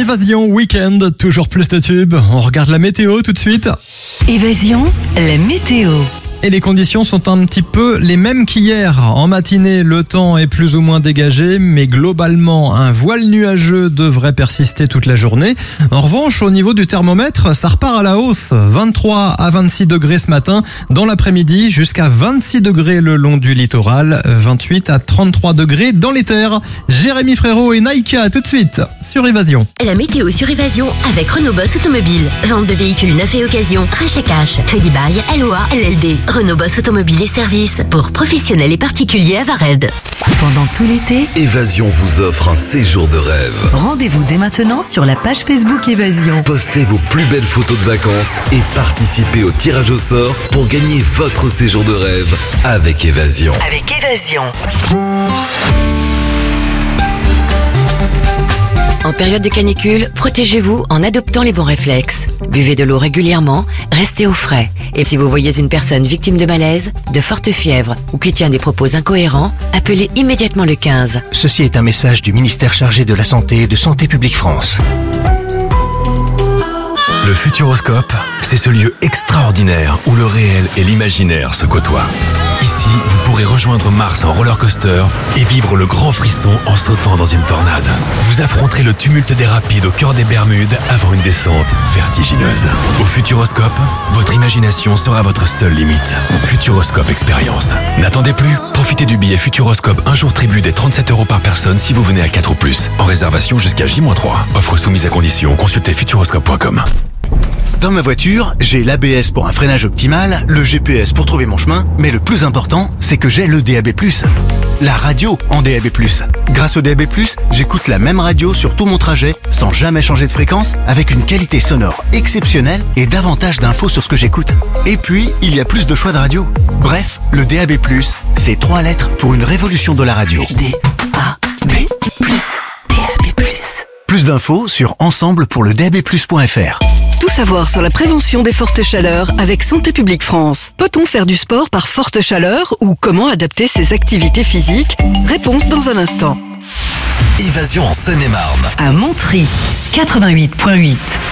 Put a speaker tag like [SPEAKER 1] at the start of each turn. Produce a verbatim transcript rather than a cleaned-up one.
[SPEAKER 1] Évasion Week-end, toujours plus de tubes. On regarde la météo tout de suite.
[SPEAKER 2] Évasion, la météo.
[SPEAKER 1] Et les conditions sont un petit peu les mêmes qu'hier. En matinée, le temps est plus ou moins dégagé, mais globalement, un voile nuageux devrait persister toute la journée. En revanche, au niveau du thermomètre, ça repart à la hausse. vingt-trois à vingt-six degrés ce matin, dans l'après-midi, jusqu'à vingt-six degrés le long du littoral, vingt-huit à trente-trois degrés dans les terres. Jérémy Frérot et Naïka, tout de suite, sur Évasion.
[SPEAKER 3] La météo sur Évasion avec Renault Boss Automobile. Vente de véhicules neufs et occasion, rachat cash, crédit bail, L O A, L L D. Renault Boss Automobile et services pour professionnels et particuliers à Vared.
[SPEAKER 2] Pendant tout l'été,
[SPEAKER 4] Évasion vous offre un séjour de rêve.
[SPEAKER 2] rendez-vous dès maintenant sur la page Facebook Évasion.
[SPEAKER 4] Postez vos plus belles photos de vacances et participez au tirage au sort pour gagner votre séjour de rêve avec Évasion.
[SPEAKER 2] Avec Évasion.
[SPEAKER 5] En période de canicule, protégez-vous en adoptant les bons réflexes. Buvez de l'eau régulièrement, restez au frais. Et si vous voyez une personne victime de malaise, de forte fièvre ou qui tient des propos incohérents, appelez immédiatement le quinze.
[SPEAKER 6] Ceci est un message du ministère chargé de la Santé et de Santé publique France.
[SPEAKER 7] Le Futuroscope, c'est ce lieu extraordinaire où le réel et l'imaginaire se côtoient. Ici, vous pourrez rejoindre Mars en roller coaster et vivre le grand frisson en sautant dans une tornade. Vous affronterez le tumulte des rapides au cœur des Bermudes avant une descente vertigineuse. Au Futuroscope, votre imagination sera votre seule limite. Futuroscope Expérience. N'attendez plus, profitez du billet Futuroscope un jour tribut des trente-sept euros par personne si vous venez à quatre ou plus. En réservation jusqu'à J moins trois. Offre soumise à condition, consultez futuroscope point com.
[SPEAKER 8] Dans ma voiture, j'ai l'A B S pour un freinage optimal, le G P S pour trouver mon chemin, mais le plus important, c'est que j'ai le D A B plus. La radio en D A B plus. Grâce au D A B plus, j'écoute la même radio sur tout mon trajet, sans jamais changer de fréquence, avec une qualité sonore exceptionnelle et davantage d'infos sur ce que j'écoute. Et puis, il y a plus de choix de radio. Bref, le D A B plus, c'est trois lettres pour une révolution de la radio.
[SPEAKER 2] D A B plus. D A B plus.
[SPEAKER 8] Plus d'infos sur ensemble pour le D A B plus point F R.
[SPEAKER 9] Tout savoir sur la prévention des fortes chaleurs avec Santé publique France. Peut-on faire du sport par forte chaleur ou comment adapter ses activités physiques? Réponse dans un instant.
[SPEAKER 4] Évasion en Seine-et-Marne.
[SPEAKER 2] À Montry, quatre-vingt-huit virgule huit.